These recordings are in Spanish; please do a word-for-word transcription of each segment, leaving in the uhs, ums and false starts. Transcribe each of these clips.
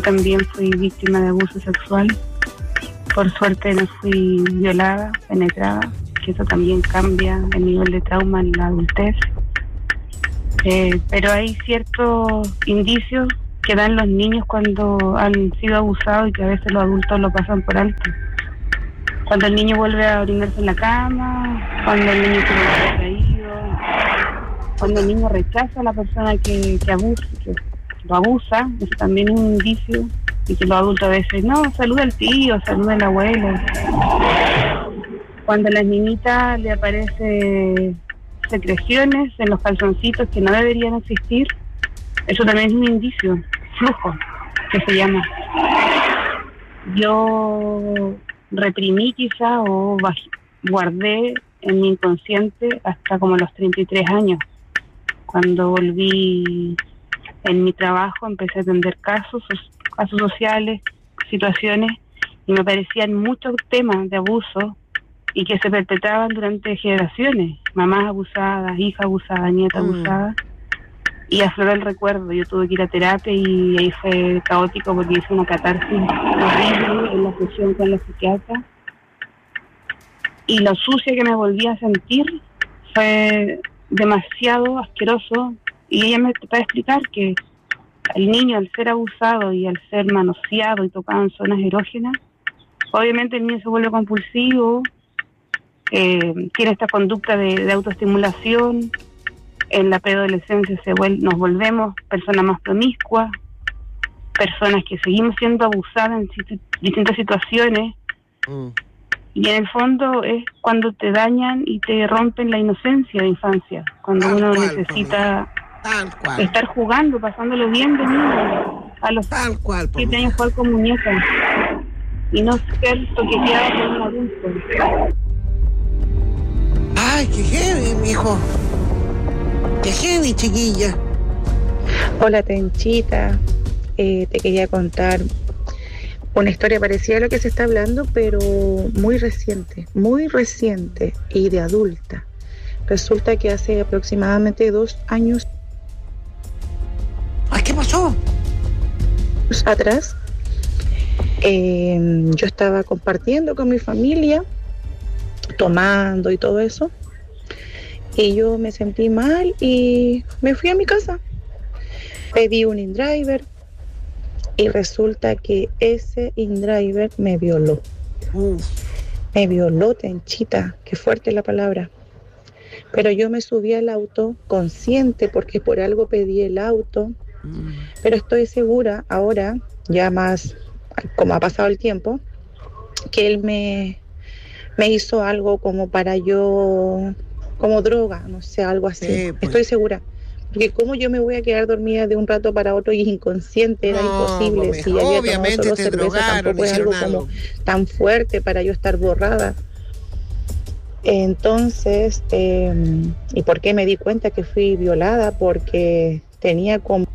también fui víctima de abuso sexual. Por suerte no fui violada, penetrada, que eso también cambia el nivel de trauma en la adultez. Eh, pero hay ciertos indicios que dan los niños cuando han sido abusados y que a veces los adultos lo pasan por alto. Cuando el niño vuelve a orinarse en la cama, cuando el niño se vuelve retraído, cuando el niño rechaza a la persona que, que abusa, que lo abusa, eso también es un indicio. Y que los adultos a veces, no, saluda al tío, saluda al abuelo. Cuando a las niñitas le aparecen secreciones en los calzoncitos que no deberían existir, eso también es un indicio, flujo, que se llama. Yo reprimí quizá o baj- guardé en mi inconsciente hasta como los treinta y tres años. Cuando volví en mi trabajo, empecé a atender casos, casos sociales, situaciones, y me aparecían muchos temas de abuso y que se perpetraban durante generaciones, mamás abusadas, hijas abusadas, nietas mm. abusadas, y afloró el recuerdo. Yo tuve que ir a terapia y ahí fue caótico porque hice una catarsis horrible en la sesión con la psiquiatra, y lo sucia que me volví a sentir fue demasiado asqueroso, y ella me trataba de explicar que el niño, al ser abusado y al ser manoseado y tocado en zonas erógenas, obviamente el niño se vuelve compulsivo, eh, tiene esta conducta de, de autoestimulación. En la preadolescencia se vuel- nos volvemos personas más promiscuas, personas que seguimos siendo abusadas en situ- distintas situaciones, mm. y en el fondo es cuando te dañan y te rompen la inocencia de infancia, cuando Tal uno cual, necesita... Tal cual. Estar jugando, pasándolo bien de niño, a los Tal cual, siete años jugar con muñecas y no ser toqueteado por un adulto. Ay, qué heavy, mijo. Qué heavy, chiquilla. Hola, Tenchita. Eh, te quería contar una historia parecida a lo que se está hablando, pero muy reciente, muy reciente y de adulta. Resulta que hace aproximadamente dos años ¿qué pasó? Atrás, eh, yo estaba compartiendo con mi familia, tomando y todo eso, y yo me sentí mal y me fui a mi casa. Pedí un InDriver y resulta que ese InDriver me violó. Uh. Me violó, Tenchita, qué fuerte la palabra. Pero yo me subí al auto consciente porque por algo pedí el auto. Pero estoy segura ahora, ya más como ha pasado el tiempo, que él me, me hizo algo como para yo, como droga, no sé, algo así. Sí, pues. Estoy segura. Porque cómo yo me voy a quedar dormida de un rato para otro y es inconsciente, era no, imposible. Pues, si ya había tomado solo cerveza, drogaron, tampoco es algo como algo tan fuerte para yo estar borrada. Entonces, eh, ¿y por qué me di cuenta que fui violada? Porque tenía como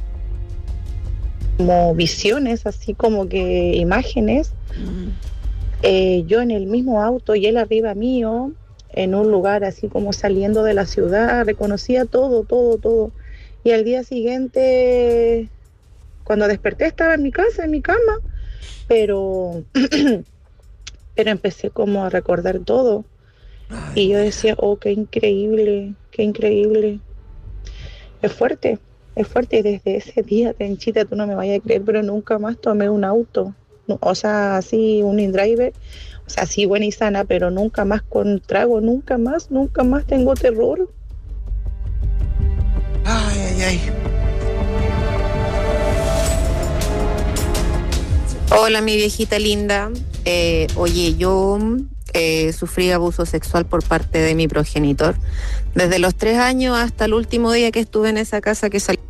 como visiones, así como que imágenes, mm. eh, yo en el mismo auto y él arriba mío, en un lugar así como saliendo de la ciudad, reconocía todo, todo, todo, y al día siguiente, cuando desperté estaba en mi casa, en mi cama, pero, pero empecé como a recordar todo, Ay, y yo decía, oh, qué increíble, qué increíble, es fuerte. Es fuerte, y desde ese día, Tenchita, tú no me vayas a creer, pero nunca más tomé un auto, o sea, así un InDriver, o sea, sí buena y sana, pero nunca más con trago, nunca más, nunca más tengo terror. Ay, ay, ay. Hola, mi viejita linda. Eh, oye, yo eh, sufrí abuso sexual por parte de mi progenitor. Desde los tres años hasta el último día que estuve en esa casa que salí,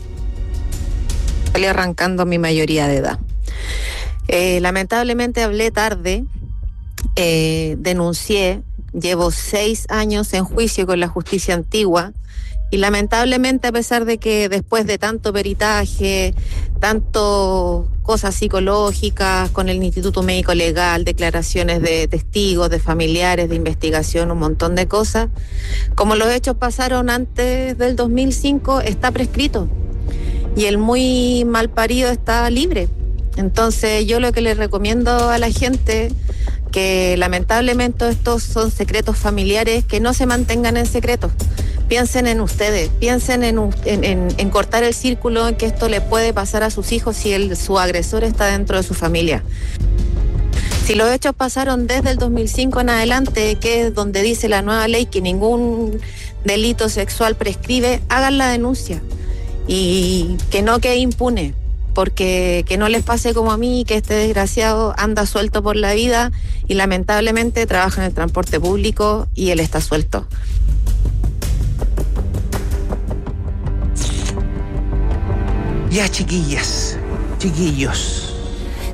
salí arrancando mi mayoría de edad. Eh, lamentablemente hablé tarde, eh, denuncié, llevo seis años en juicio con la justicia antigua y lamentablemente, a pesar de que después de tanto peritaje, tanto cosas psicológicas con el Instituto Médico Legal, declaraciones de testigos, de familiares, de investigación, un montón de cosas, como los hechos pasaron antes del dos mil cinco, está prescrito. y el muy mal parido está libre. Entonces yo lo que les recomiendo a la gente, que lamentablemente estos son secretos familiares, que no se mantengan en secreto. Piensen en ustedes, piensen en, en, en, en cortar el círculo en que esto le puede pasar a sus hijos si el, su agresor está dentro de su familia. Si los hechos pasaron desde el dos mil cinco en adelante, que es donde dice la nueva ley que ningún delito sexual prescribe, hagan la denuncia y que no quede impune, porque que no les pase como a mí, que este desgraciado anda suelto por la vida y lamentablemente trabaja en el transporte público y él está suelto. Ya, chiquillas, chiquillos,